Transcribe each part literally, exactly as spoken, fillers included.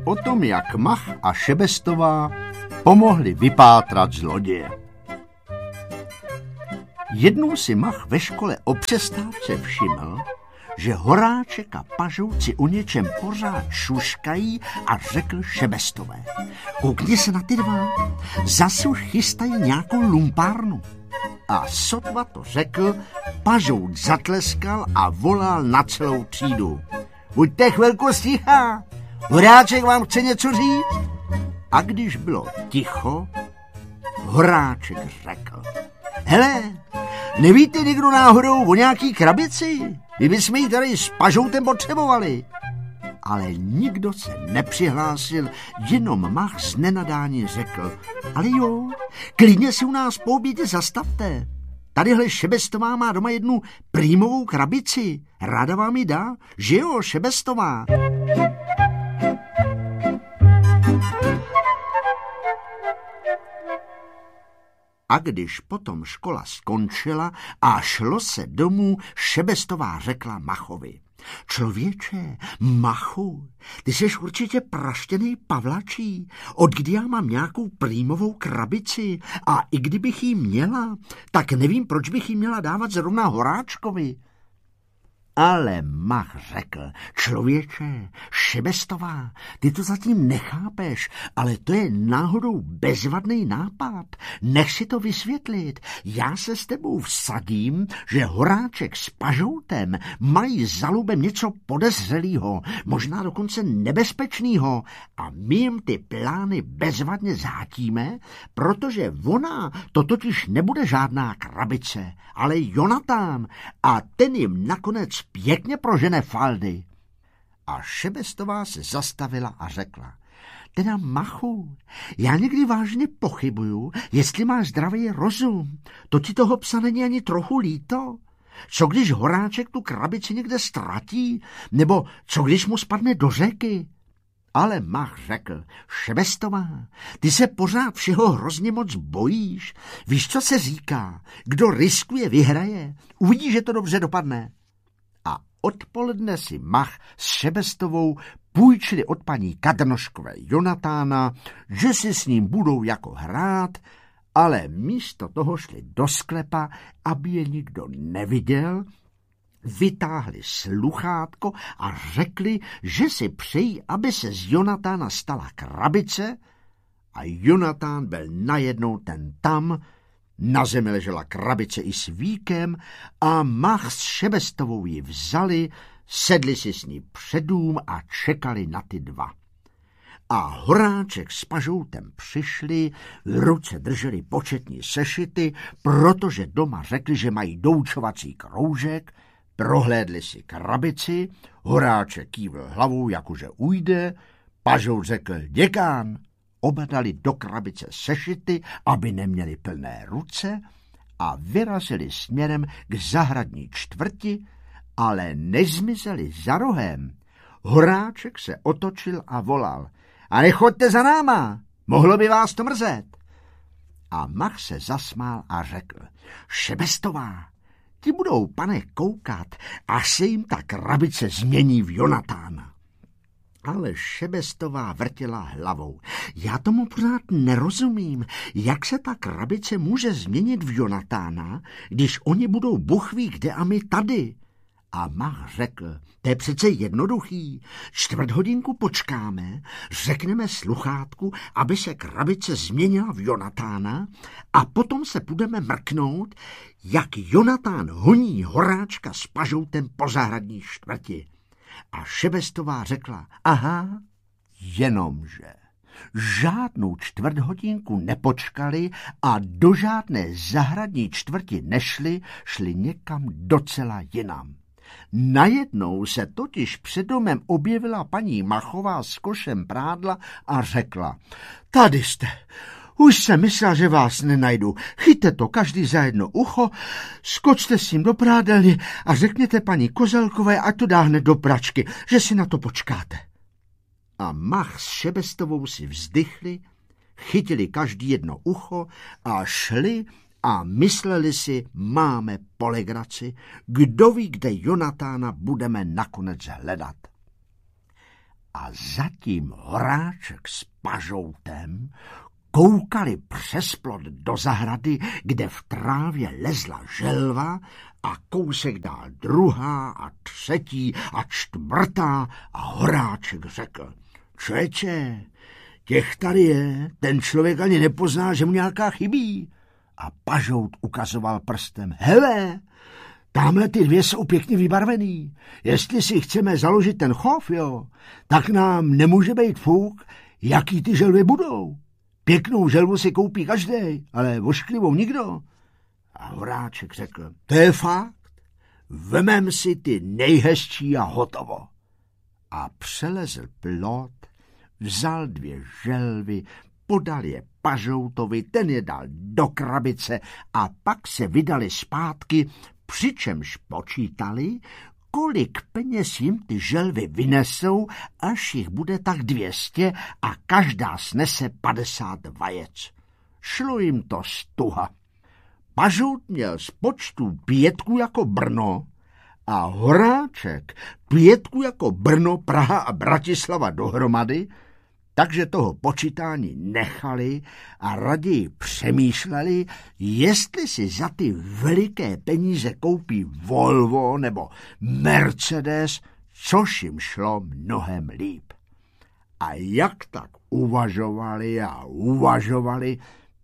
o tom, jak Mach a Šebestová pomohli vypátrat zloděje. Jednou si Mach ve škole o přestávce všiml, že Horáček a Pažouci o něčem pořád šuškají a řekl Šebestové: koukni se na ty dva, zase už chystají nějakou lumpárnu. A sotva to řekl, Pažouc zatleskal a volal na celou třídu: buďte chvilku sticha, Horáček vám chce něco říct? A když bylo ticho, Horáček řekl: hele, nevíte někdo náhodou o nějaký krabici? My bychom ji tady s Pažoutem potřebovali. Ale nikdo se nepřihlásil, jenom Mach z nenadání řekl: ale jo, klidně si u nás po obědě zastavte. Tadyhle Šebestová má doma jednu prýmovou krabici. Ráda vám ji dá, že jo, Šebestová? A když potom škola skončila a šlo se domů, Šebestová řekla Machovi: člověče, Machu, ty jsi určitě praštěnej pavlačí. Od kdy já mám nějakou prýmovou krabici a i kdybych ji měla, tak nevím, proč bych ji měla dávat zrovna Horáčkovi. Ale Mach řekl: člověče, Šebestová, ty to zatím nechápeš, ale to je náhodou bezvadný nápad. Nech si to vysvětlit. Já se s tebou vsadím, že Horáček s Pažoutem mají za lubem něco podezřelého, možná dokonce nebezpečného, a my jim ty plány bezvadně zhátíme, protože ona to totiž nebude žádná krabice, ale Jonatán, a ten jim nakonec pěkně prožene faldy. A Šebestová se zastavila a řekla: teda Machu, já někdy vážně pochybuju, jestli máš zdravý rozum. To ti toho psa není ani trochu líto? Co když Horáček tu krabici někde ztratí? Nebo co když mu spadne do řeky? Ale Mach řekl: Šebestová, ty se pořád všeho hrozně moc bojíš. Víš, co se říká? Kdo riskuje, vyhraje. Uvidíš, že to dobře dopadne. A odpoledne si Mach s Šebestovou půjčili od paní Kadnoškové Jonatána, že si s ním budou jako hrát, ale místo toho šli do sklepa, aby je nikdo neviděl, vytáhli sluchátko a řekli, že si přejí, aby se z Jonatána stala krabice, a Jonatán byl najednou ten tam. Na zemi ležela krabice i s víkem a Mach s Šebestovou ji vzali, sedli si s ní před dům a čekali na ty dva. A Horáček s Pažoutem přišli, v ruce drželi početní sešity, protože doma řekli, že mají doučovací kroužek, prohlédli si krabici, Horáček kývl hlavou, jakože ujde, Pažout řekl: děkán. Oba dali do krabice sešity, aby neměli plné ruce, a vyrazili směrem k zahradní čtvrti, ale nezmizeli za rohem. Horáček se otočil a volal: a nechoďte za náma, mohlo by vás to mrzet. A Mach se zasmál a řekl: Šebestová, ti budou, pane, koukat, až se jim ta krabice změní v Jonatána. Ale Šebestová vrtěla hlavou. Já tomu pořád nerozumím, jak se ta krabice může změnit v Jonatána, když oni budou buchví kde a my tady. A Mach řekl: to je přece jednoduchý. Čtvrt hodinku počkáme, řekneme sluchátku, aby se krabice změnila v Jonatána, a potom se budeme mrknout, jak Jonatán honí Horáčka s Pažoutem po zahradní čtvrti. A Šebestová řekla: aha, jenomže žádnou čtvrt hodinku nepočkali a do žádné zahradní čtvrti nešli, šli někam docela jinam. Najednou se totiž před domem objevila paní Machová s košem prádla a řekla: tady jste. Už jsem myslela, že vás nenajdu. Chyťte to každý za jedno ucho, skočte s ním do prádelny a řekněte paní Kozelkové, ať to dá hned do pračky, že si na to počkáte. A Mach s Šebestovou si vzdychli, chytili každý jedno ucho a šli a mysleli si: máme po legraci, kdo ví, kde Jonatána budeme nakonec hledat. A zatím Horáček s Pažoutem koukali přes plot do zahrady, kde v trávě lezla želva a kousek dál druhá a třetí a čtvrtá a Horáček řekl: Čeče, těch tady je, ten člověk ani nepozná, že mu nějaká chybí. A Pažout ukazoval prstem: hele, tamhle ty dvě jsou pěkně vybarvený. Jestli si chceme založit ten chov, jo, tak nám nemůže být fuk, jaký ty želvy budou. Pěknou želvu si koupí každej, ale ošklivou nikdo. A Horáček řekl: to je fakt, vemem si ty nejhezčí a hotovo. A přelezl plot, vzal dvě želvy, podal je Pažoutovi, ten je dal do krabice a pak se vydali zpátky, přičemž počítali, kolik peněz jim ty želvy vynesou, až jich bude tak dvě stě a každá snese padesát vajec. Šlo jim to stuha. Pažout měl z počtu pětku jako Brno a Horáček pětku jako Brno, Praha a Bratislava dohromady, takže toho počítání nechali a raději přemýšleli, jestli si za ty veliké peníze koupí Volvo nebo Mercedes, což jim šlo mnohem líp. A jak tak uvažovali a uvažovali,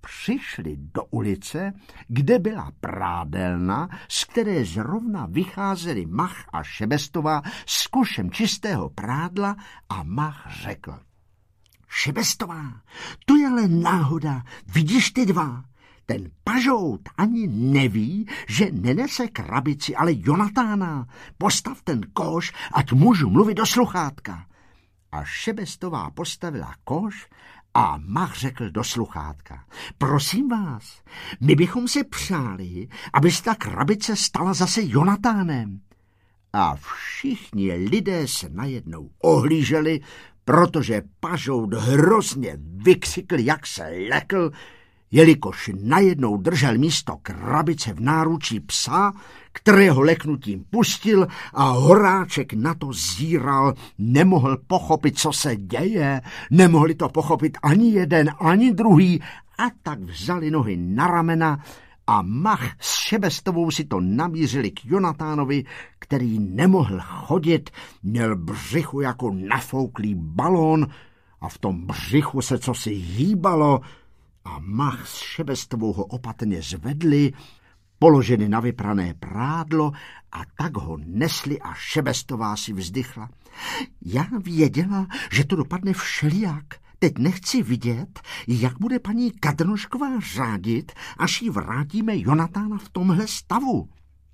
přišli do ulice, kde byla prádelna, z které zrovna vycházeli Mach a Šebestová s košem čistého prádla a Mach řekl: Šebestová, to je ale náhoda, vidíš ty dva? Ten Pažout ani neví, že nenese krabici, ale Jonatána. Postav ten koš, ať můžu mluvit do sluchátka. A Šebestová postavila koš a Mach řekl do sluchátka: prosím vás, my bychom si přáli, aby se ta krabice stala zase Jonatánem. A všichni lidé se najednou ohlíželi, protože Pažout hrozně vykřikl, jak se lekl, jelikož najednou držel místo krabice v náručí psa, kterého leknutím pustil a Horáček na to zíral, nemohl pochopit, co se děje, nemohli to pochopit ani jeden, ani druhý, a tak vzali nohy na ramena a Mach s Šebestovou si to namířili k Jonatánovi, který nemohl chodit, měl břichu jako nafouklý balón a v tom břichu se cosi hýbalo a Mach s Šebestovou ho opatrně zvedli, položili na vyprané prádlo a tak ho nesli a Šebestová si vzdychla. Já věděla, že to dopadne všelijak. Teď nechci vidět, jak bude paní Kadrnošková řádit, až jí vrátíme Jonatána v tomhle stavu.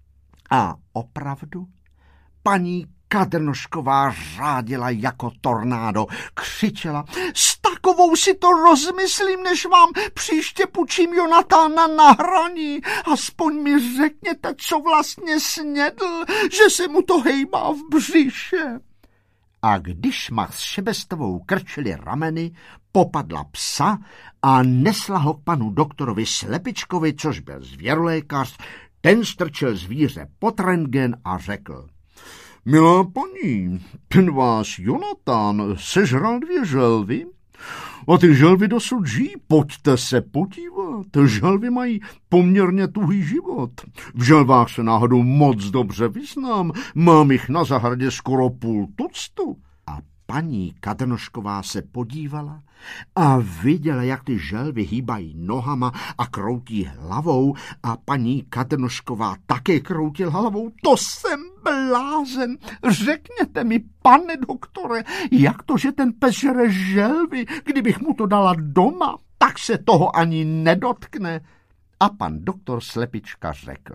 A opravdu, paní Kadrnošková řádila jako tornádo, křičela: s takovou si to rozmyslím, než vám příště půjčím Jonatána na hraní. Aspoň mi řekněte, co vlastně snědl, že se mu to hejbá v břiše. A když Mach s Šebestovou krčili rameny, popadla psa a nesla ho k panu doktorovi Slepičkovi, což byl zvěrolékař. Ten strčil zvíře pod rentgen a řekl: milá paní, ten váš Jonatán sežral dvě želvy a ty želvy dosud žijí, pojďte se podívat. Želvy mají poměrně tuhý život. V želvách se náhodou moc dobře vyznám, mám jich na zahradě skoro půl tuctu. A paní Kadrnošková se podívala a viděla, jak ty želvy hýbají nohama a kroutí hlavou a paní Kadrnošková také kroutila hlavou. To jsem blázen. Řekněte mi, pane doktore, jak to, že ten pes žere želvy? Kdybych mu to dala doma, tak se toho ani nedotkne. A pan doktor Slepička řekl: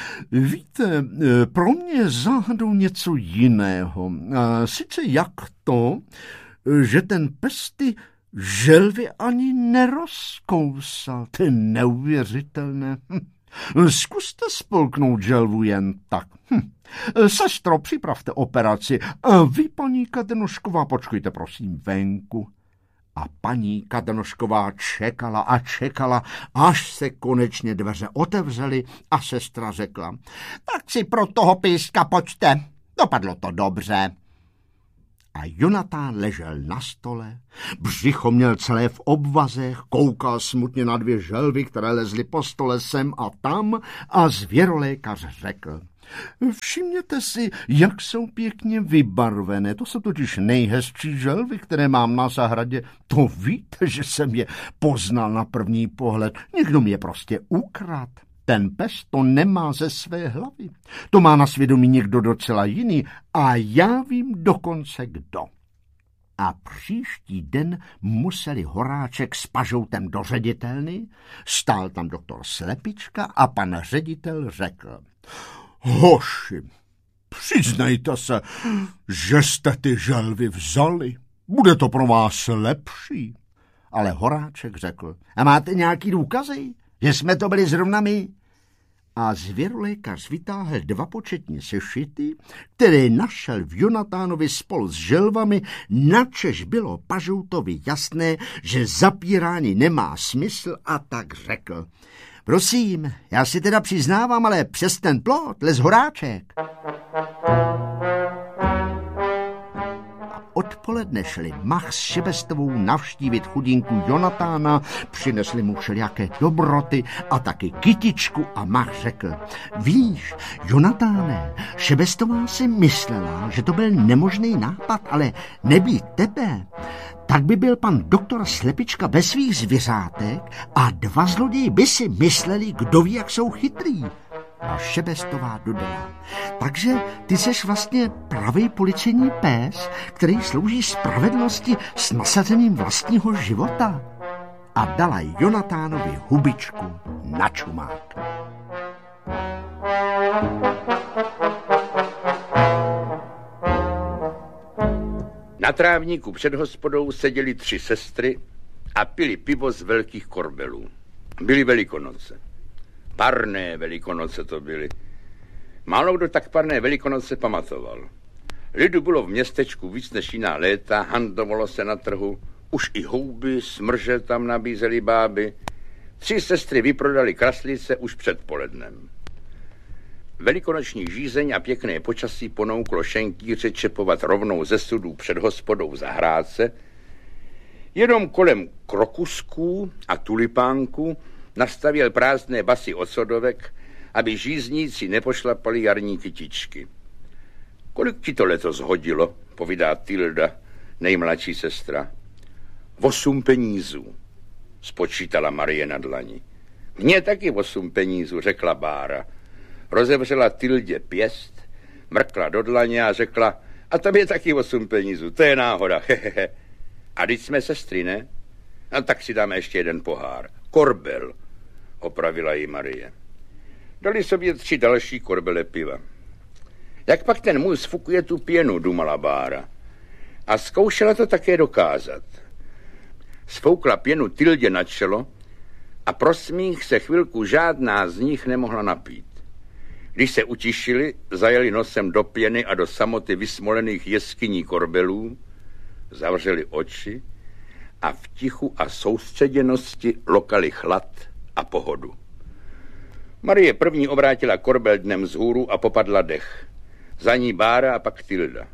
víte, pro mě je záhadou něco jiného. Sice jak to, že ten pes ty želvy ani nerozkousal. To je neuvěřitelné. Hm. Zkuste spolknout želvu jen tak. Hm. Sestro, připravte operaci. A vy, paní Kadrnošková, počkejte prosím venku. A paní Kadrnošková čekala a čekala, až se konečně dveře otevřely a sestra řekla: tak si pro toho píska pojďte, dopadlo to dobře. A Jonatán ležel na stole, břicho měl celé v obvazech, koukal smutně na dvě želvy, které lezly po stole sem a tam a zvěrolékař řekl: Všimněte si, jak jsou pěkně vybarvené, to jsou totiž nejhezčí želvy, které mám na zahradě. To víte, že jsem je poznal na první pohled, někdo mi je prostě ukradl. Ten pes to nemá ze své hlavy. To má na svědomí někdo docela jiný a já vím dokonce kdo. A příští den museli Horáček s Pažoutem do ředitelny, stál tam doktor Slepička a pan ředitel řekl: Hoši, přiznejte se, že jste ty želvy vzali. Bude to pro vás lepší. Ale Horáček řekl: A máte nějaký důkazy, že jsme to byli zrovna my? A zvěrolékař vytáhl dva početní sešity, které našel v Jonatánovi spolu s želvami, načež bylo Pažoutovi jasné, že zapírání nemá smysl, a tak řekl: Prosím, já si teda přiznávám, ale přes ten plot les Horáček. Odpoledne šli Mach s Šebestovou navštívit chudinku Jonatána, přinesli mu všelijaké dobroty a taky kytičku a Mach řekl: Víš, Jonatáne, Šebestová si myslela, že to byl nemožný nápad, ale nebýt tebe, tak by byl pan doktor Slepička bez svých zvěřátek a dva zloději by si mysleli, kdo ví, jak jsou chytrý. A Šebestová dodala: Takže ty seš vlastně pravý policejní pes, který slouží spravedlnosti s nasazením vlastního života. A dala Jonatánovi hubičku na čumák. Na trávníku před hospodou seděly tři sestry a pili pivo z velkých korbelů. Byly Velikonoce. Parné Velikonoce to byly. Málo kdo tak parné Velikonoce pamatoval. Lidu bylo v městečku víc než jiná léta, handlovalo se na trhu, už i houby, smrže tam nabízely báby. Tři sestry vyprodali kraslice už před polednem. Velikonoční žízeň a pěkné počasí ponouklo šenkýře čepovat rovnou ze sudů před hospodou v zahrádce. Jenom kolem krokusků a tulipánků nastavil prázdné basy od sodovek, aby žízníci nepošlapali jarní kytičky. Kolik ti to letos hodilo, povídá Tilda, nejmladší sestra. Osm penízů, spočítala Marie na dlani. Mně taky osm penízů, řekla Bára. Rozevřela Tildě pěst, mrkla do dlaně a řekla: A tobě taky osm penízů, to je náhoda, hehehe. A když jsme sestry, ne? No tak si dáme ještě jeden pohár. Korbel, opravila jí Marie. Dali sobě tři další korbele piva. Jak pak ten můj sfukuje tu pěnu, dumala Bára. A zkoušela to také dokázat. Sfoukla pěnu Tildě na čelo a pro smích se chvilku žádná z nich nemohla napít. Když se utišili, zajeli nosem do pěny a do samoty vysmolených jeskyní korbelů, zavřeli oči a v tichu a soustředěnosti lokali chlad a pohodu. Marie první obrátila korbel dnem vzhůru a popadla dech. Za ní Bára a pak Tilda.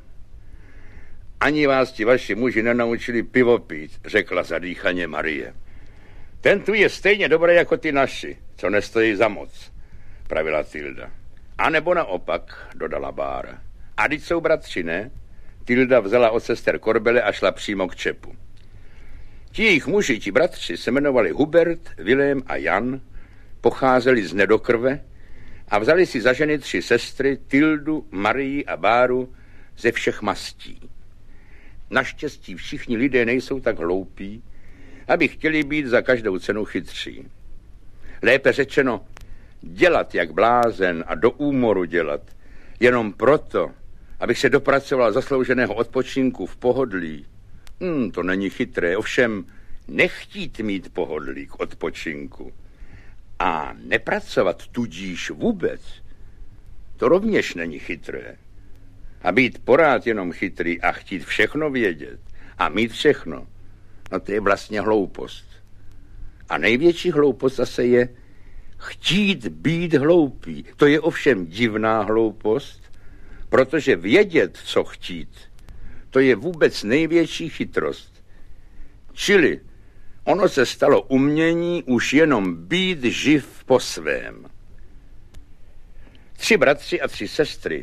Ani vás ti vaši muži nenaučili pivo pít, řekla zadýchaně Marie. Ten tu je stejně dobrý jako ty naši, co nestojí za moc, pravila Tilda. A nebo naopak, dodala Bára. A když jsou bratři, ne? Tilda vzala od sester korbele a šla přímo k čepu. Ti jejich muži, ti bratři, se jmenovali Hubert, Vilém a Jan, pocházeli z Nedokrve a vzali si za ženy tři sestry, Tildu, Marii a Báru, ze všech mastí. Naštěstí všichni lidé nejsou tak hloupí, aby chtěli být za každou cenu chytří. Lépe řečeno, dělat jak blázen a do úmoru dělat, jenom proto, abych se dopracoval zaslouženého odpočinku v pohodlí. Hmm, to není chytré, ovšem nechtít mít pohodlí k odpočinku a nepracovat tudíž vůbec, to rovněž není chytré. A být porád jenom chytrý a chtít všechno vědět a mít všechno, no to je vlastně hloupost. A největší hloupost zase je chtít být hloupý. To je ovšem divná hloupost, protože vědět, co chtít, to je vůbec největší chytrost. Čili ono se stalo umění už jenom být živ po svém. Tři bratři a tři sestry